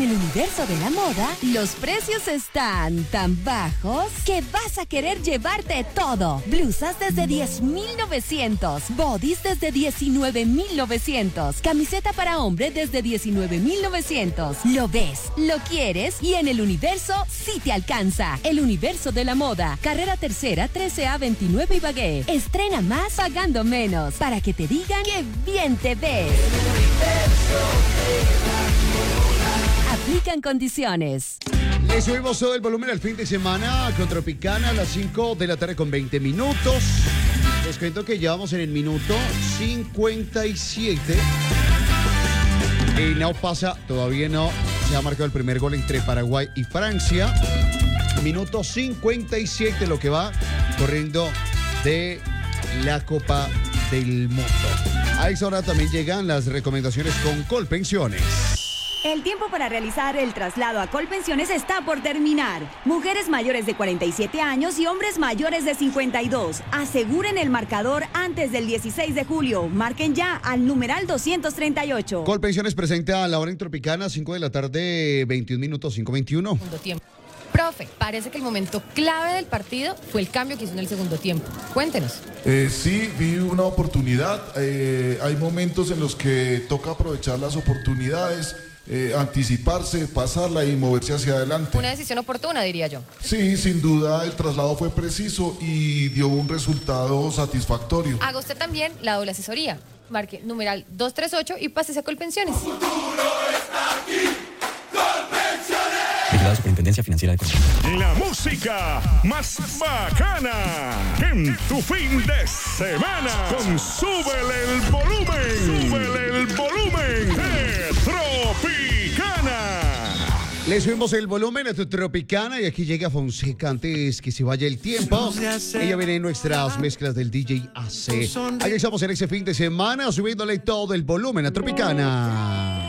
En el universo de la moda, los precios están tan bajos que vas a querer llevarte todo. Blusas desde 10,900, bodies desde 19,900, camiseta para hombre desde 19,900. Lo ves, lo quieres y en el universo sí te alcanza. El universo de la moda, carrera tercera, 13A 29 Ibagué. Estrena más pagando menos para que te digan que bien te ves. Aplican condiciones. Le subimos todo el volumen al fin de semana con Tropicana a las 5 de la tarde con 20 minutos. Les cuento que ya vamos en el minuto 57. Y no pasa, todavía no se ha marcado el primer gol entre Paraguay y Francia. Minuto 57, lo que va corriendo de la Copa del Mundo. A esa hora también llegan las recomendaciones con Colpensiones. El tiempo para realizar el traslado a Colpensiones está por terminar. Mujeres mayores de 47 años y hombres mayores de 52. Aseguren el marcador antes del 16 de julio. Marquen ya al numeral 238. Colpensiones presenta a la hora en Tropicana, 5 de la tarde, 21 minutos, 5:21. Segundo tiempo. Profe, parece que el momento clave del partido fue el cambio que hizo en el segundo tiempo. Cuéntenos. Sí, vi una oportunidad. Hay momentos en los que toca aprovechar las oportunidades, anticiparse, pasarla y moverse hacia adelante. Una decisión oportuna, diría yo. Sí, sin duda el traslado fue preciso y dio un resultado satisfactorio. Haga usted también la doble asesoría. Marque numeral 238 y pásese a Colpensiones. Vigilado Superintendencia Financiera de Colombia. La música más bacana en tu fin de semana. Con Súbele el volumen. Súbele el volumen de Tropicana. Le subimos el volumen a tu Tropicana y aquí llega Fonseca antes que se vaya el tiempo. Ella viene en nuestras mezclas del DJ AC. Ahí estamos en ese fin de semana subiéndole todo el volumen a Tropicana.